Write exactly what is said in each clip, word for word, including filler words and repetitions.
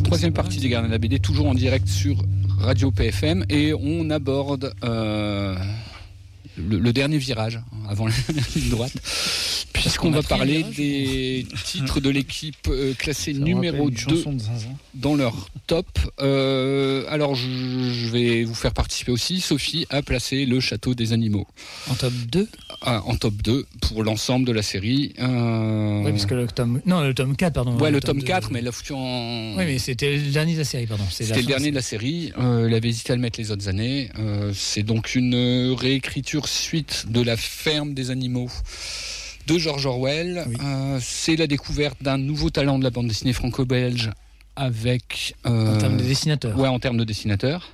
Troisième partie des Gardiens de la B D, toujours en direct sur Radio P F M, et on aborde euh, le, le dernier virage avant la ligne droite, puisqu'on va parler des titres de l'équipe euh, classée numéro deux dans leur top. Euh, alors je, je vais vous faire participer aussi. Sophie a placé Le Château des Animaux. En top deux ah, En top deux pour l'ensemble de la série. Euh... Oui, parce que le tome... Non, le tome quatre, pardon. Ouais, le, le tome, tome quatre, mais là foutu en... Oui, mais c'était le dernier de la série, pardon. C'est c'était le dernier de la série. Euh, il avait hésité à le mettre les autres années. Euh, c'est donc une réécriture suite de La Ferme des Animaux de George Orwell. Oui. Euh, c'est la découverte d'un nouveau talent de la bande dessinée franco-belge avec... Euh, en termes de dessinateur. Ouais, en termes de dessinateur.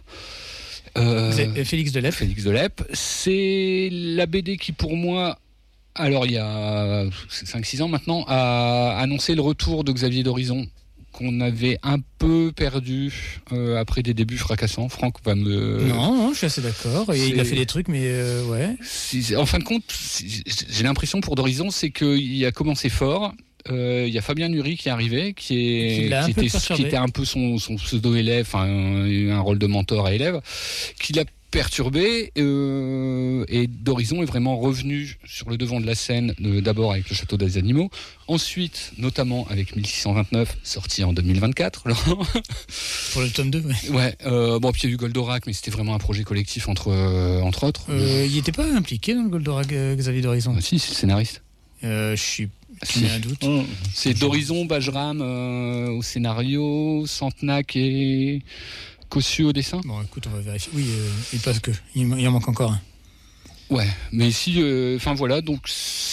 Euh, Félix Delep. Félix Delep. C'est la B D qui, pour moi, alors il y a cinq six ans maintenant, a annoncé le retour de Xavier d'Horizon, qu'on avait un peu perdu euh, après des débuts fracassants. Franck va me... Non, non, je suis assez d'accord. Et il a fait des trucs, mais euh, ouais. C'est, en fin de compte, j'ai l'impression pour d'Horizon, c'est qu'il a commencé fort. Il euh, y a Fabien Nury qui est arrivé, qui, est, qui, qui, était, qui était un peu son, son pseudo-élève, enfin, un, un rôle de mentor à élève, qui l'a perturbé, euh, et d'Horizon est vraiment revenu sur le devant de la scène, euh, d'abord avec Le Château des Animaux, ensuite notamment avec mille six cent vingt-neuf, sorti en deux mille vingt-quatre. Pour le tome deux, ouais. Ouais, euh, bon, puis il y a eu Goldorak, mais c'était vraiment un projet collectif entre, euh, entre autres. Euh, il n'était pas impliqué dans le Goldorak, euh, Xavier d'Horizon? Ah, si, c'est le scénariste. Euh, je suis... Si. Un doute. Oh, c'est d'Horizon, Bajram euh, au scénario, Santenac et Cossu au dessin. Bon, écoute, on va vérifier. Oui, euh, il passe que il, il en manque encore un. Ouais, mais ici, enfin euh, voilà, donc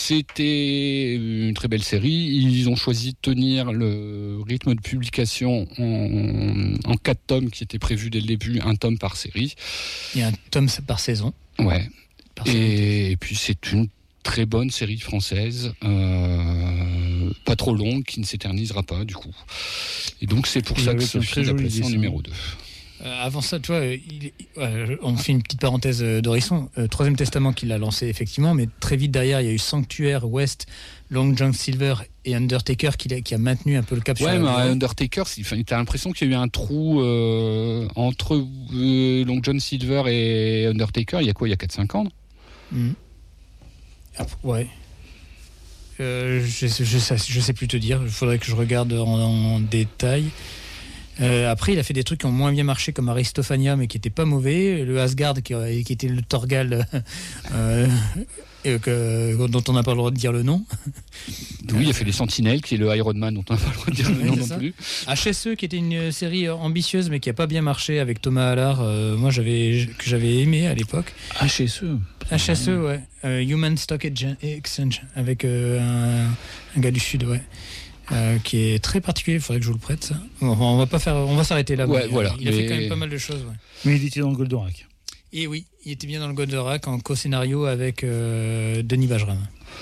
c'était une très belle série. Ils ont choisi de tenir le rythme de publication en, en quatre tomes qui était prévu dès le début, un tome par série. Il y a un tome par saison. Ouais. Par et, et puis c'est une très bonne série française, euh, pas trop longue, qui ne s'éternisera pas du coup. Et donc c'est pour et ça que Sophie l'a placé en numéro deux. Euh, avant ça, tu vois, il, euh, on fait une petite parenthèse d'Horizon. Euh, Troisième Testament qu'il a lancé effectivement, mais très vite derrière, il y a eu Sanctuaire, West, Long John Silver et Undertaker qui a, qui a maintenu un peu le cap. Ouais, sur mais la Undertaker, t'as l'impression qu'il y a eu un trou euh, entre euh, Long John Silver et Undertaker. Il y a quoi, il y a quatre cinq ans? mm. Ah, ouais. Euh, je, je, je, sais, je sais plus te dire. Il faudrait que je regarde en, en détail. Euh, après, il a fait des trucs qui ont moins bien marché, comme Aristophania, mais qui n'étaient pas mauvais. Le Asgard, qui, qui était le Torgal, euh, et que, dont on n'a pas le droit de dire le nom. Oui, il a fait les Sentinelles, qui est le Iron Man, dont on n'a pas le droit de dire le nom non ça. plus. H S E, qui était une série ambitieuse, mais qui n'a pas bien marché, avec Thomas Allard, euh, moi, j'avais, que j'avais aimé à l'époque. H S E H S E, ouais. Euh, Human Stock Exchange, avec euh, un, un gars du Sud, ouais. Euh, qui est très particulier, il faudrait que je vous le prête, ça. Enfin, on va pas faire, on va s'arrêter là. Ouais, mais, voilà, il a mais... fait quand même pas mal de choses. Ouais. Mais il était dans le Goldorak. Et oui, il était bien dans le Goldorak en co-scénario avec euh, Denis Bajram.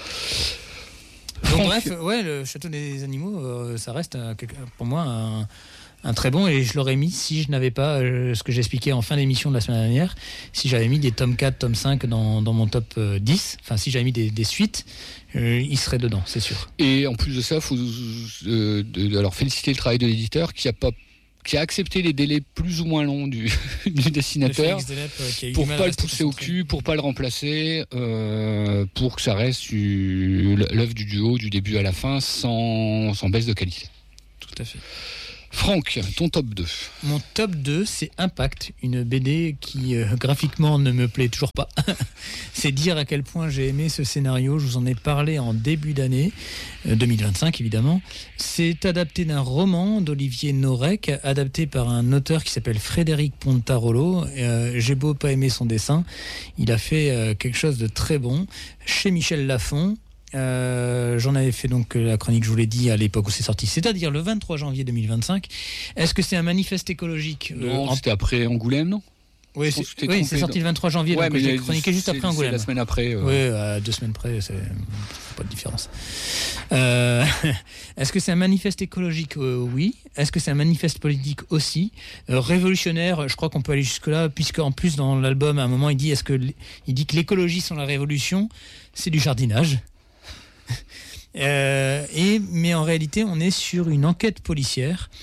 Donc, bref, ouais, Le Château des Animaux, euh, ça reste euh, pour moi un, un très bon, et je l'aurais mis si je n'avais pas euh, ce que j'expliquais en fin d'émission de la semaine dernière, si j'avais mis des tome quatre, tome cinq dans, dans mon top euh, dix, enfin si j'avais mis des, des suites, euh, il serait dedans, c'est sûr. Et en plus de ça, il faut euh, de, alors féliciter le travail de l'éditeur qui a pas qui a accepté les délais plus ou moins longs du, du dessinateur Delep, euh, pour pas le pousser au cul, pour pas le remplacer, euh, pour que ça reste l'œuvre du duo du début à la fin sans, sans baisse de qualité. Tout à fait. Franck, ton top deux. Mon top deux, c'est Impact, une B D qui euh, graphiquement ne me plaît toujours pas. C'est dire à quel point j'ai aimé ce scénario. Je vous en ai parlé en début d'année, euh, deux mille vingt-cinq évidemment. C'est adapté d'un roman d'Olivier Norek, adapté par un auteur qui s'appelle Frédéric Pontarolo. Euh, j'ai beau pas aimer son dessin, il a fait euh, quelque chose de très bon chez Michel Lafon. Euh, j'en avais fait donc la chronique, je vous l'ai dit, à l'époque où c'est sorti, c'est-à-dire le vingt-trois janvier deux mille vingt-cinq. Est-ce que c'est un manifeste écologique? Non, euh, c'était après Angoulême, non? Oui, c'est, oui, c'est sorti le vingt-trois janvier, ouais, donc mais j'ai chroniqué juste après Angoulême. C'est la semaine après. Euh... Oui, à deux semaines près, c'est pas de différence. Euh, est-ce que c'est un manifeste écologique? euh, Oui. Est-ce que c'est un manifeste politique aussi? euh, Révolutionnaire, je crois qu'on peut aller jusque-là, puisque en plus dans l'album, à un moment, il dit, est-ce que, il dit que l'écologie sans la révolution, c'est du jardinage. Euh, et, mais en réalité, on est sur une enquête policière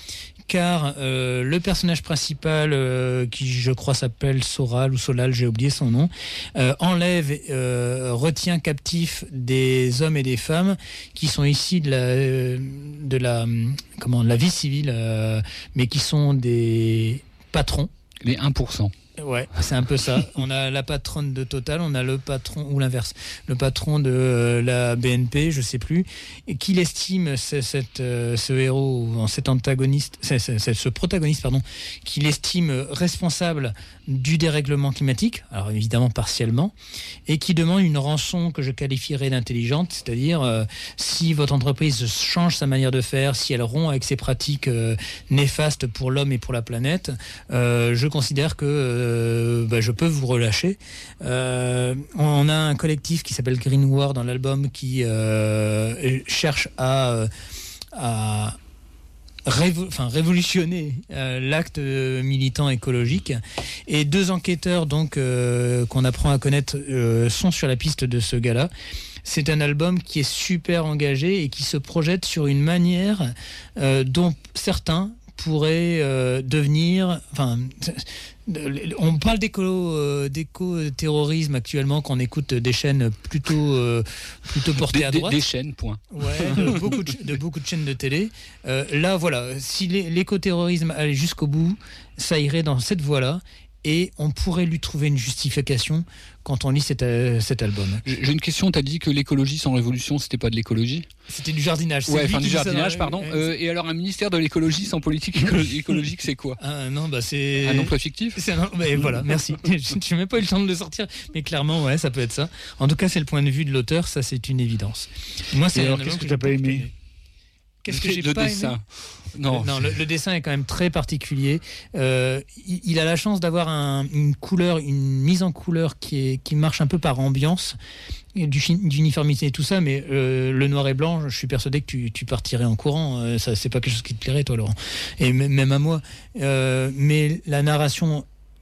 car euh, le personnage principal, euh, qui je crois s'appelle Soral ou Solal, j'ai oublié son nom, euh, enlève, euh, retient captif des hommes et des femmes qui sont issus de la, de la, comment, de la vie civile, euh, mais qui sont des patrons. Les un pour cent. Ouais, c'est un peu ça. On a la patronne de Total, on a le patron, ou l'inverse, le patron de euh, la B N P, je sais plus, et qu'il estime ce, cette, euh, ce héros, cet antagoniste, ce, ce, ce protagoniste, pardon, qu'il estime responsable du dérèglement climatique, alors évidemment partiellement, et qui demande une rançon que je qualifierais d'intelligente, c'est-à-dire euh, si votre entreprise change sa manière de faire, si elle rompt avec ses pratiques euh, néfastes pour l'homme et pour la planète, euh, je considère que euh, bah, je peux vous relâcher. Euh, on a un collectif qui s'appelle Green War dans l'album qui euh, cherche à, à Révo- enfin, révolutionner euh, l'acte euh, militant écologique, et deux enquêteurs donc euh, qu'on apprend à connaître euh, sont sur la piste de ce gars-là. C'est un album qui est super engagé et qui se projette sur une manière euh, dont certains pourraient euh, devenir, enfin, on parle d'éco, euh, d'éco-terrorisme actuellement quand on écoute des chaînes plutôt, euh, plutôt portées des, à droite. Des, des chaînes, point. Ouais, de beaucoup de, de beaucoup de chaînes de télé. Euh, là, voilà, si l'éco-terrorisme allait jusqu'au bout, ça irait dans cette voie-là. Et on pourrait lui trouver une justification quand on lit cet, euh, cet album. J'ai une question, tu as dit que l'écologie sans révolution, c'était pas de l'écologie ? C'était du jardinage. Ouais, enfin du jardinage, ça, pardon. Euh, et alors un ministère de l'écologie sans politique écolo- écologique, c'est quoi ? Ah, non, bah c'est... Un emploi fictif ? C'est un... bah, voilà, merci. Je n'ai même pas eu le temps de le sortir, mais clairement, ouais, ça peut être ça. En tout cas, c'est le point de vue de l'auteur, ça c'est une évidence. Moi, c'est alors, qu'est-ce que, que tu n'as pas aimé, aimé Qu'est-ce que j'ai le pas dessin. aimé Non, non le, le dessin est quand même très particulier. Euh, il, il a la chance d'avoir un, une couleur, une mise en couleur qui, est, qui marche un peu par ambiance, du, d'uniformité et tout ça, mais euh, le noir et blanc, je suis persuadé que tu, tu partirais en courant. Euh, ça, c'est pas quelque chose qui te plairait, toi, Laurent. Et m- même à moi. Euh, mais la narration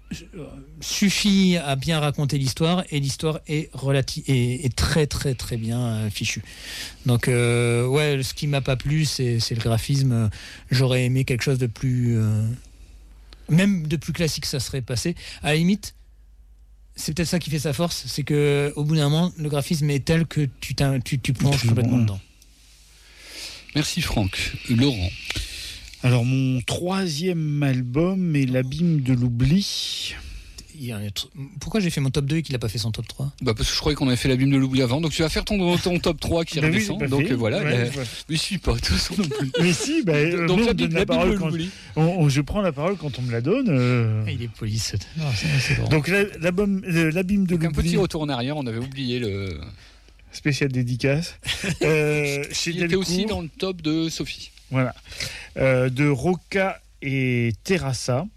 suffit à bien raconter l'histoire, et l'histoire est, relati- est, est très très très bien euh, fichue. Donc euh, ouais, ce qui m'a pas plu, c'est, c'est le graphisme. J'aurais aimé quelque chose de plus, euh, même de plus classique, ça serait passé. À la limite, c'est peut-être ça qui fait sa force, c'est que au bout d'un moment, le graphisme est tel que tu, tu, tu plonges complètement dedans. Merci Franck. Laurent. Alors, mon troisième album est L'Abîme de l'Oubli. Pourquoi j'ai fait mon top deux et qu'il n'a pas fait son top trois ? Bah parce que je croyais qu'on avait fait L'Abîme de l'Oubli avant, donc tu vas faire ton, ton top trois qui bah redescend. Oui, donc fait. voilà, ouais, bah, ouais. mais je suis pas de toute façon non plus. Mais si, bah, euh, donc bon, l'abîme, la l'abîme parole de quand l'oubli. on, on, je prends la parole quand on me la donne. Euh... Ah, il est poli. C'est... Non, c'est, c'est bon. Donc la, l'album, L'Abîme de donc l'Oubli. Un petit retour en arrière, on avait oublié le spécial dédicace. euh, chez il était aussi dans le top de Sophie. Voilà, euh, de Roca et Terrassa.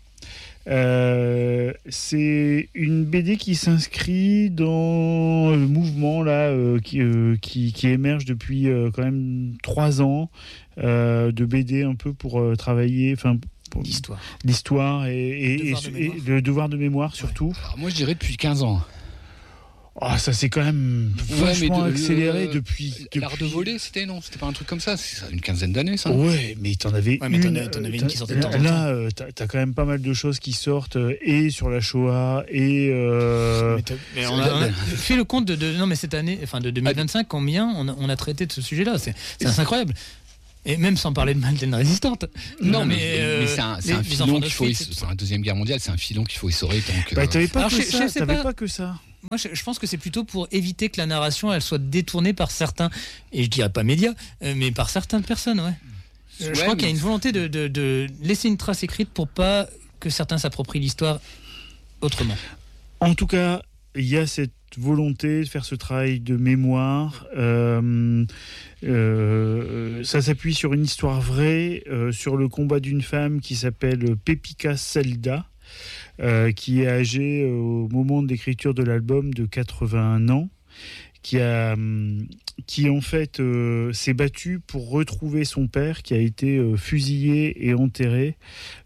Euh, c'est une B D qui s'inscrit dans le mouvement là euh, qui, euh, qui, qui émerge depuis euh, quand même trois ans euh, de B D un peu pour euh, travailler, enfin pour l'histoire, l'histoire et, et, devoir et, et le devoir de mémoire surtout. Ouais. Alors moi je dirais depuis quinze ans. Oh, ça s'est quand même vachement ouais, de, accéléré le, depuis, depuis... L'art de voler, c'était non, c'était pas un truc comme ça, c'est une quinzaine d'années ça. Ouais, mais t'en avais ouais, mais une. T'en, t'en avais une qui sortait de temps en temps. Là, euh, t'as, t'as quand même pas mal de choses qui sortent euh, et sur la Shoah et. Euh... Mais, mais on, a, on a fait le compte de, de non mais cette année, enfin de deux mille vingt-cinq, combien on a, on a traité de ce sujet-là, c'est, c'est, c'est incroyable. Et même sans parler de Malden résistante. Non, mais, mais, euh, mais c'est un, c'est les, un filon qu'il faut. Es- c'est la Deuxième Guerre mondiale, c'est un filon qu'il faut essorer tant que. Bah, t'avais pas Alors, que je, ça. je T'avais pas, pas que ça. Moi, je, je pense que c'est plutôt pour éviter que la narration, elle soit détournée par certains, et je dirais pas médias, mais par certaines personnes, ouais. ouais je crois mais... qu'il y a une volonté de, de, de laisser une trace écrite pour pas que certains s'approprient l'histoire autrement. En tout cas, il y a cette volonté de faire ce travail de mémoire. Euh, euh, ça s'appuie sur une histoire vraie, euh, sur le combat d'une femme qui s'appelle Pepika Selda, euh, qui est âgée euh, au moment de l'écriture de l'album de quatre-vingt-un ans, qui a qui en fait euh, s'est battue pour retrouver son père qui a été euh, fusillé et enterré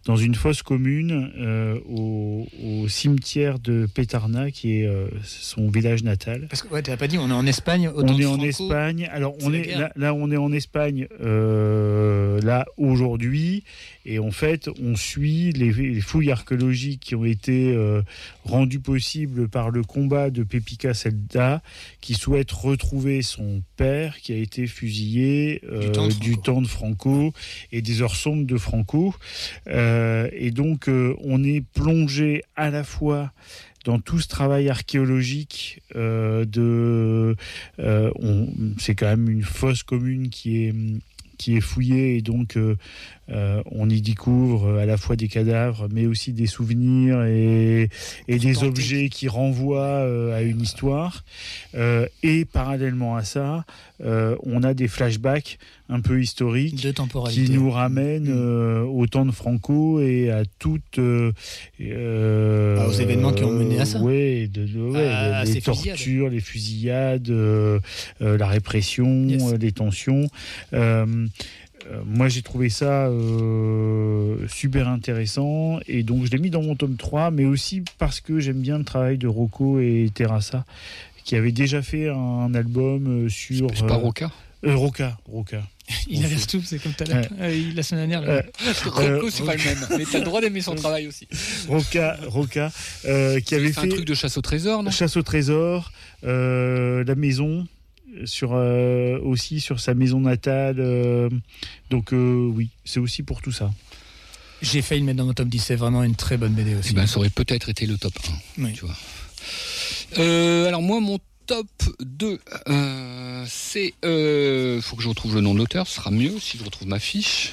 dans une fosse commune euh, au, au cimetière de Petarna, qui est euh, son village natal. Parce que ouais, tu n'as pas dit, on est en Espagne. Au on temps est de en Franco, Espagne. Alors c'est on la est guerre. là, là, on est en Espagne euh, là aujourd'hui, et en fait, on suit les, les fouilles archéologiques qui ont été euh, rendues possibles par le combat de Pepica Celda, qui souhaite retrouver son père qui a été fusillé euh, du, temps du temps de Franco et des heures sombres de Franco. Euh, et donc, euh, on est plongé à la fois dans tout ce travail archéologique euh, de, euh, on, c'est quand même une fosse commune qui est qui est fouillée, et donc euh, euh, on y découvre à la fois des cadavres, mais aussi des souvenirs et, et des tenter. objets qui renvoient euh, à une histoire. Euh, et parallèlement à ça, euh, on a des flashbacks un peu historiques de temporalité qui nous ramènent euh, au temps de Franco et à toutes euh, euh, ah, aux événements qui ont mené à ça. Ouais, de, de, ouais, à, les, à les tortures, fusillades. les fusillades, euh, euh, la répression, Yes. euh, les tensions. Euh, euh, moi, j'ai trouvé ça euh, super intéressant, et donc je l'ai mis dans mon tome trois, mais aussi parce que j'aime bien le travail de Rocco et Terrassa, qui avaient déjà fait un album sur... C'est pas Roca euh, Roca, Roca. Il a l'air tout, c'est comme tout à l'heure. Ouais. Euh, la semaine dernière. Euh, Rocco, euh, c'est pas le même, mais t'as le droit d'aimer son travail aussi. Roca, Roca euh, qui avait Il fait, fait un truc de chasse au trésor, non? Chasse au trésor, euh, La Maison, sur, euh, aussi sur sa maison natale. Euh, donc euh, oui, c'est aussi pour tout ça. J'ai failli le mettre dans mon top dix, c'est vraiment une très bonne B D aussi. Eh ben, ça aurait peut-être été le top un, oui. tu vois. Euh, alors moi, mon top deux, euh, c'est... Euh, faut que je retrouve le nom de l'auteur, ce sera mieux si je retrouve ma fiche.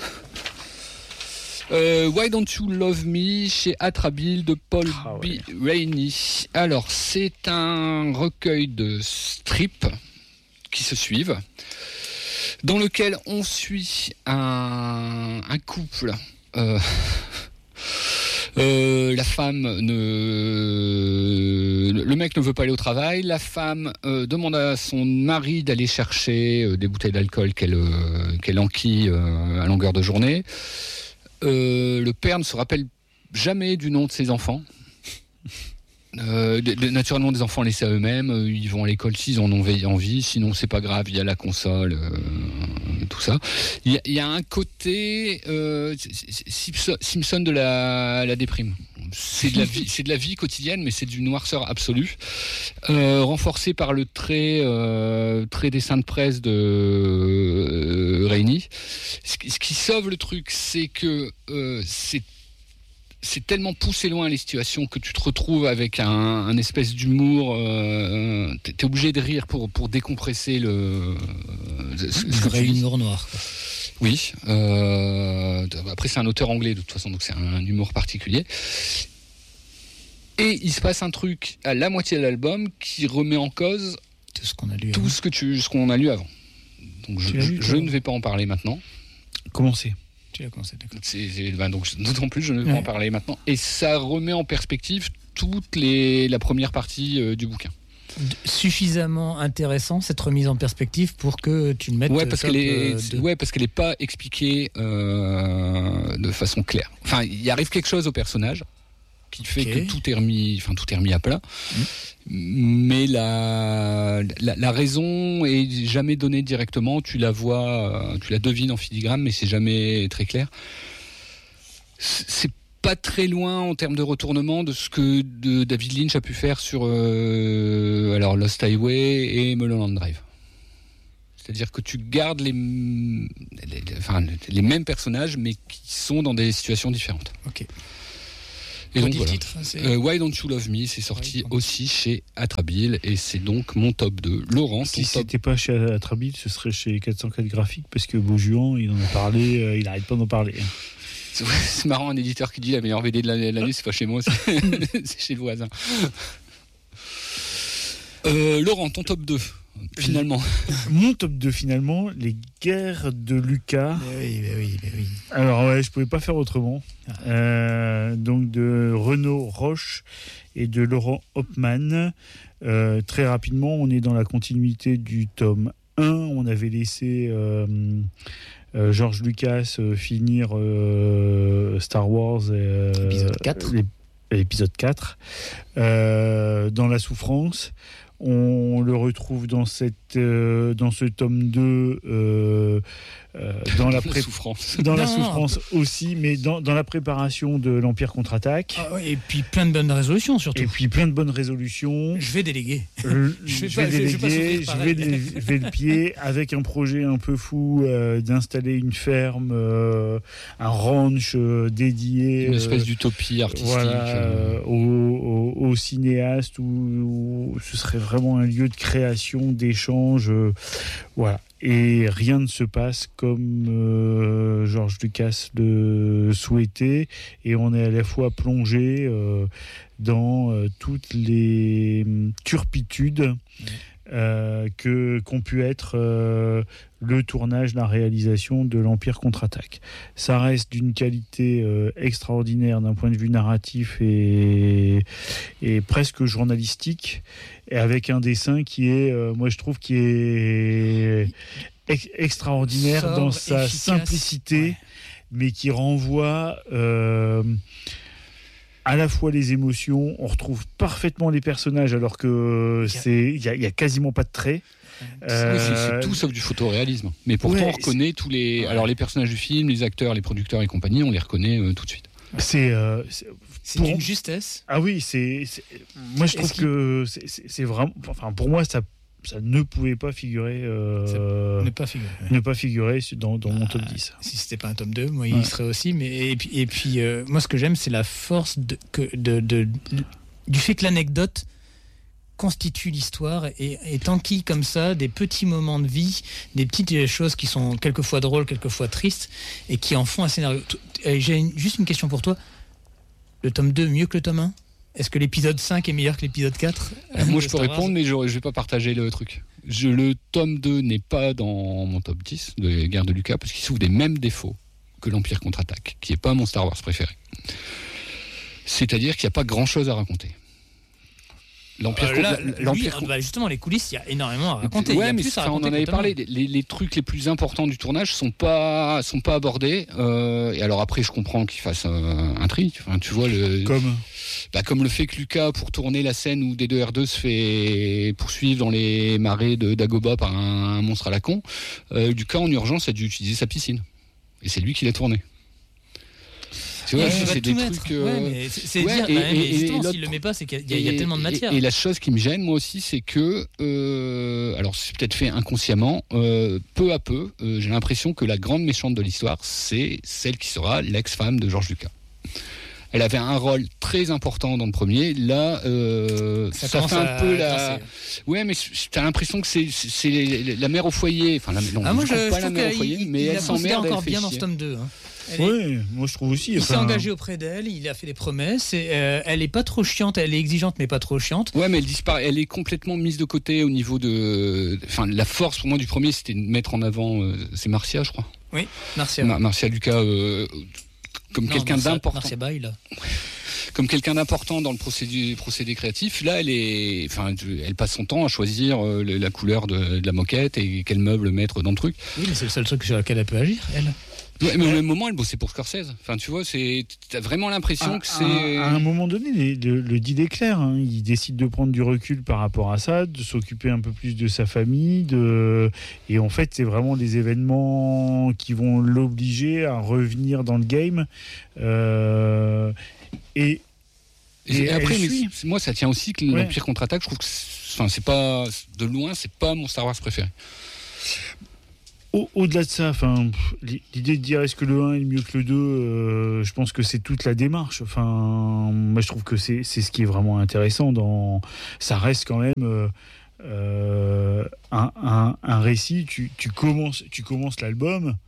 Euh, Why Don't You Love Me chez Atrabile de Paul ah, ouais. B. Rainey. Alors, c'est un recueil de strips qui se suivent, dans lequel on suit un, un couple. Euh, euh, la femme ne, le mec ne veut pas aller au travail. La femme euh, demande à son mari d'aller chercher euh, des bouteilles d'alcool qu'elle euh, qu'elle enquille euh, à longueur de journée. Euh, le père ne se rappelle jamais du nom de ses enfants. Euh, de, de, naturellement, des enfants laissés à eux-mêmes, euh, ils vont à l'école s'ils en ont envie, sinon c'est pas grave, il y a la console, euh, tout ça. Il y a, il y a un côté euh, Simpson de la, la déprime. C'est de la vie, c'est de la vie quotidienne, mais c'est d'une noirceur absolue, euh, renforcé par le trait, euh, trait dessin de presse de euh, Rainey. Ce, ce qui sauve le truc, c'est que euh, c'est c'est tellement poussé loin les situations que tu te retrouves avec un, un espèce d'humour. Euh, t'es, t'es obligé de rire pour, pour décompresser le. Euh, ce vrai humour noir. Quoi. Oui. Euh, après, c'est un auteur anglais de toute façon, donc c'est un, un humour particulier. Et il se passe un truc à la moitié de l'album qui remet en cause tout ce qu'on a lu, tout avant. Ce, que tu, ce qu'on a lu avant. Donc je, je, je ne vais pas en parler maintenant. Commencez. Tu l'as commencé, d'accord. C'est, c'est, ben donc, d'autant plus, je ne vais ouais. pas en parler maintenant. Et ça remet en perspective toute les, la première partie euh, du bouquin. Suffisamment intéressant, cette remise en perspective, pour que tu le mettes... Ouais, parce, qu'elle est, euh, de... ouais, parce qu'elle n'est pas expliquée euh, de façon claire. Enfin, il arrive quelque chose au personnage qui fait okay. que tout est remis, enfin, tout est remis à plat. Mmh. Mais la, la, la raison est jamais donnée directement. Tu la vois, tu la devines en filigrane, mais c'est jamais très clair. C'est pas très loin en termes de retournement de ce que de David Lynch a pu faire sur euh, alors Lost Highway et Mulholland Drive. C'est-à-dire que tu gardes les, les, enfin, les mêmes personnages, mais qui sont dans des situations différentes. Ok. Et donc, voilà. Titre, euh, Why Don't You Love Me, c'est sorti ouais, aussi chez Atrabile, et c'est donc mon top deux. Laurent, si ton top... c'était pas chez Atrabile, ce serait chez quatre cent quatre Graphiques, parce que Beaujuan, il en a parlé, euh, il n'arrête pas d'en parler. C'est, c'est marrant, un éditeur qui dit la meilleure V D de l'année, de l'année c'est pas chez moi, c'est, c'est chez le voisin. Euh, Laurent, ton top deux, finalement. Mon top deux, finalement, les guerres de Lucas. Oui, oui, oui. Alors, ouais, je pouvais pas faire autrement. Euh, donc, de Renaud Roche et de Laurent Hopman. Euh, très rapidement, on est dans la continuité du tome un. On avait laissé... Euh, euh, George Lucas euh, finir euh, Star Wars euh, épisode quatre, l'épisode quatre euh, dans la souffrance. On le retrouve dans, cette, euh, dans ce tome deux, euh, euh, dans, la pré- souffrance. dans non, la non, souffrance non. aussi, mais dans, dans la préparation de l'Empire contre-attaque. Ah, et puis plein de bonnes résolutions surtout. Et puis plein de bonnes résolutions. Je vais déléguer. Je, je, je vais pas, déléguer, je vais lever le pied avec un projet un peu fou euh, d'installer une ferme, euh, un ranch euh, dédié. Une espèce euh, d'utopie artistique. Voilà, euh, aux, aux, aux cinéastes, où, où ce serait vraiment un lieu de création, d'échange. Euh, voilà. Et rien ne se passe comme euh, George Lucas le souhaitait, et on est à la fois plongé euh, dans euh, toutes les turpitudes euh, que qu'ont pu être euh, le tournage, la réalisation de l'Empire contre-attaque. Ça reste d'une qualité euh, extraordinaire d'un point de vue narratif et, et presque journalistique, et avec un dessin qui est, euh, moi je trouve, qui est ex- extraordinaire sobre, dans sa efficace, simplicité, ouais. mais qui renvoie euh, à la fois les émotions. On retrouve parfaitement les personnages alors que c'est il y, y a quasiment pas de traits. Euh... Oui, c'est, c'est tout sauf du photoréalisme. Mais pourtant, ouais, on reconnaît tous les. Ouais. Alors, les personnages du film, les acteurs, les producteurs et compagnie, on les reconnaît euh, tout de suite. C'est. Euh, c'est... C'est pour... une justesse. Ah oui, c'est. c'est... Moi, je trouve qu'il... que c'est, c'est, c'est vraiment. Enfin, pour moi, ça, ça ne pouvait pas figurer. Euh... Ne pas figurer. Ouais. Ne pas figurer dans, dans ah, mon top dix. Si c'était pas un top deux, moi, ouais. il y serait aussi. Mais et puis, et puis euh, moi, ce que j'aime, c'est la force de, que, de, de, de, du fait que l'anecdote constitue l'histoire et, et t'enquille comme ça des petits moments de vie, des petites choses qui sont quelquefois drôles, quelquefois tristes, et qui en font un scénario. J'ai une, juste une question pour toi. Le tome deux mieux que le tome un ? Est-ce que l'épisode cinq est meilleur que l'épisode quatre ? Moi je peux répondre, mais je ne vais pas partager le truc. Je, le tome deux n'est pas dans mon top dix de la guerre de Lucas, parce qu'il souffre des mêmes défauts que l'Empire contre-attaque, qui n'est pas mon Star Wars préféré. C'est-à-dire qu'il n'y a pas grand-chose à raconter. L'Empire, euh, là, l'Empire... Lui, bah justement, les coulisses, il y a énormément à raconter. Ouais, mais ça, on en avait parlé. Les, les trucs les plus importants du tournage sont pas sont pas abordés. Euh, et alors après, je comprends qu'il fasse un, un tri. Enfin, tu vois le. Comme. Bah, comme le fait que Lucas, pour tourner la scène où D deux R deux se fait poursuivre dans les marais de Dagobah par un, un monstre à la con, euh, Lucas en urgence a dû utiliser sa piscine. Et c'est lui qui l'a tourné. Tu vois, c'est, c'est des mettre. trucs. Euh... Ouais, mais c'est, c'est ouais, dire, et, bah, mais et, et s'il le met pas, c'est qu'il y a, il y a et, tellement de matière. Et, et la chose qui me gêne, moi aussi, c'est que, euh, alors c'est peut-être fait inconsciemment, euh, peu à peu, euh, j'ai l'impression que la grande méchante de l'histoire, c'est celle qui sera l'ex-femme de George Lucas. Elle avait un rôle très important dans le premier. Là, euh, ça, ça fait un peu la. Ouais, mais t'as l'impression que c'est, c'est, c'est la mère au foyer. Enfin, la, non, ah, moi, je, je pas je la mère au foyer, il, mais il elle s'emmerde. encore elle bien dans chier. ce tome deux. Hein. Oui, moi je trouve aussi. Il enfin... s'est engagé auprès d'elle, il a fait des promesses. Et, euh, elle est pas trop chiante, elle est exigeante, mais pas trop chiante. Ouais, mais elle disparaît. Elle est complètement mise de côté au niveau de. Enfin, la force pour moi du premier, c'était de mettre en avant. Euh, c'est Marcia, je crois. Oui, Marcia. Mar- Marcia Lucas, euh, comme non, quelqu'un Marcia, d'important. Marcia Bay, là. Comme quelqu'un d'important dans le procédé, procédé créatif, là, elle est, enfin, elle passe son temps à choisir euh, la couleur de, de la moquette et quel meuble mettre dans le truc. Oui, mais c'est le seul truc sur lequel elle peut agir, elle. Ouais, mais au même moment, elle bossait pour Scorsese. Enfin, tu vois, c'est, t'as vraiment l'impression à, que c'est. À, à un moment donné, le, le deal est clair. Hein. Il décide de prendre du recul par rapport à ça, de s'occuper un peu plus de sa famille, de... et en fait, c'est vraiment des événements qui vont l'obliger à revenir dans le game. Euh... Et, et, et après, mais moi, ça tient aussi que l'Empire ouais. contre-attaque. Je trouve que, c'est, enfin, c'est pas de loin, c'est pas mon Star Wars préféré. Au, au-delà de ça, enfin, l'idée de dire est-ce que le un est mieux que le deux, euh, je pense que c'est toute la démarche. Enfin, moi, je trouve que c'est, c'est ce qui est vraiment intéressant. Dans, ça reste quand même euh, euh, un, un, un récit. Tu, tu commences, tu commences l'album.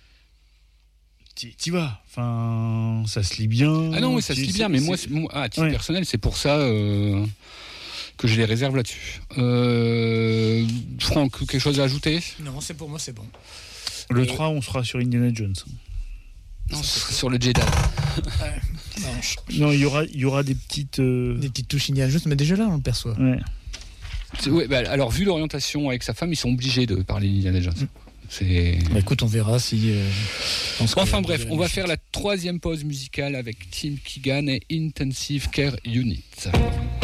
T'y vas, enfin, ça se lit bien. Ah non, oui, ça se lit bien, mais moi, moi à titre ouais. personnel, c'est pour ça euh, que je les réserve là-dessus. Euh, Franck, quelque chose à ajouter ? Non, c'est pour moi, c'est bon. Le Et... trois, on sera sur Indiana Jones. Non, ce sera sur le Jedi. Ouais, non, non, il y aura, il y aura des petites, euh... des petites touches Indiana Jones, mais déjà là, on le perçoit. Ouais. Ouais, bah, alors, vu l'orientation avec sa femme, ils sont obligés de parler d'Indiana Jones. Mm. C'est... Bah, écoute, on verra si... Euh, enfin bref, on va faire la troisième pause musicale avec Tim Keegan et Intensive Care Unit.